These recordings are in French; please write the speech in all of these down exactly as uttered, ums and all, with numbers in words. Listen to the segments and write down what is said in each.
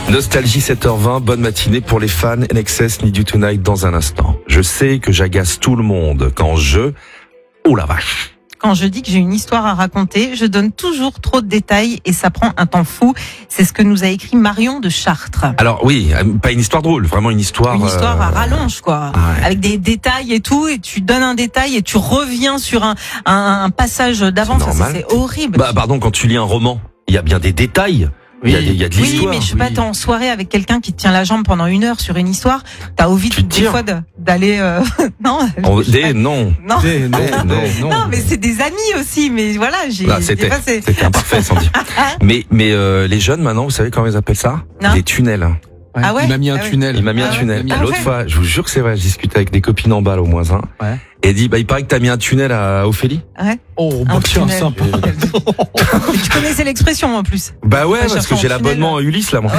Nostalgie sept heures vingt, bonne matinée pour les fans. N X S, Need You Tonight dans un instant. Je sais que j'agace tout le monde quand je... Oh la vache. Quand je dis que j'ai une histoire à raconter, je donne toujours trop de détails et ça prend un temps fou. C'est ce que nous a écrit Marion de Chartres. Alors oui, pas une histoire drôle, vraiment une histoire... Une histoire euh... à rallonge, quoi. Ouais. Avec des détails et tout, et tu donnes un détail et tu reviens sur un, un, un passage d'avant. Ça, ça, c'est horrible. Bah pardon, quand tu lis un roman, il y a bien des détails. Oui, il y a, il y a de oui, l'histoire. mais je sais pas, t'es en soirée avec quelqu'un qui te tient la jambe pendant une heure sur une histoire, t'as envie Tu de, te des tires. fois de- d'aller... Euh... non, On- je- des, non. non. Des- non, non, non, Non, mais c'est des amis aussi, mais voilà, j'ai... Là, des c'était, fois, c'est- c'était imparfait, sans dire. Mais, mais euh, les jeunes maintenant, vous savez comment ils appellent ça? Non. Des tunnels. Ouais. Ah ouais Il m'a mis un Ah ouais. tunnel. Il m'a mis Ah un ouais. tunnel. Il m'a mis Ah L'autre ouais. fois, je vous jure que c'est vrai, je discutais avec des copines en balle au moins un. Ouais. Et elle dit, bah il paraît que t'as mis un tunnel à Ophélie. Ouais. Oh, Un bah tiens, tunnel. sympa. Tu connaissais l'expression en plus. Bah ouais, Pas parce chercher que en j'ai tunnel. l'abonnement à Ulysse là, moi.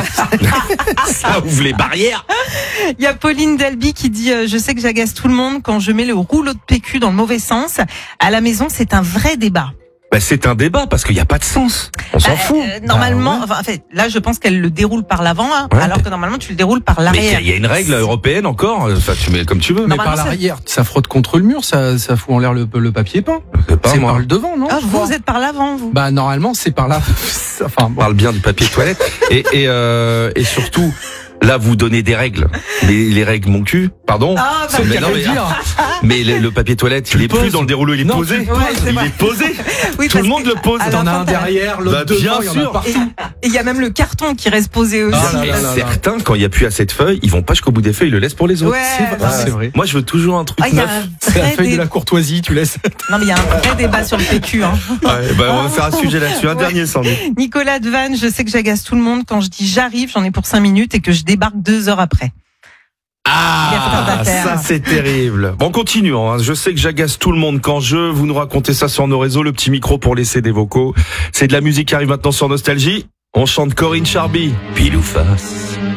Ça ouvre les barrières. Il y a Pauline Delby qui dit euh, je sais que j'agace tout le monde quand je mets le rouleau de P Q dans le mauvais sens. À la maison, c'est un vrai débat. Bah c'est un débat parce qu'il n'y a pas de sens. On s'en Bah, fout. euh, normalement, Ah ouais. enfin, en fait, là, je pense qu'elle le déroule par l'avant, hein, Ouais. alors que normalement, tu le déroules par Mais il y, l'arrière. a- il y a une règle européenne encore. Enfin, tu mets comme tu veux. Mais Normalement, par c'est- l'arrière, ça frotte contre le mur, ça, ça fout en l'air le, le papier peint. C'est pas C'est moi. par le devant, non Ah, je vous, crois. vous êtes par l'avant, vous. Bah normalement, c'est par là. Enfin, On bon. parle bien du papier toilette. Et, et, euh, et surtout, là, vous donnez des règles. Les, les règles, mon cul. Pardon. Ah, bah, C'est le mais cas non, de le mais- dire. Mais le, le papier toilette, il le est plus poses. dans le dérouleau, il est Non, posé. tu le poses, c'est il vrai. est posé. oui, Tout parce le monde que- le pose. à la T'en as fin, un t'as- derrière, l'autre Bah, devant, bien il y en sûr. a partout. Et il y a même le carton qui reste posé aussi. Ah là là là. Certains, quand il n'y a plus assez de feuilles, ils vont pas jusqu'au bout des feuilles, ils le laissent pour les autres. Ouais, C'est vrai, non, c'est mais- vrai. Moi, je veux toujours un truc Ah, il y a neuf. un C'est la vrai feuille dé- de la courtoisie, tu laisses. Non, mais il y a un vrai débat sur le P Q, hein. Ouais, bah, on va faire un sujet là-dessus. Un Ouais. dernier, Sandy. Nicolas Devanne, je sais que j'agace tout le monde quand je dis j'arrive, j'en ai pour cinq minutes et que je débarque deux heures après. Il y a Ah, pas d'affaire. ça c'est terrible. Bon, continuons. Hein. Je sais que j'agace tout le monde quand je. Vous nous racontez ça sur nos réseaux, le petit micro pour laisser des vocaux. C'est de la musique qui arrive maintenant sur Nostalgie. On chante Corinne Charby, pile ou face.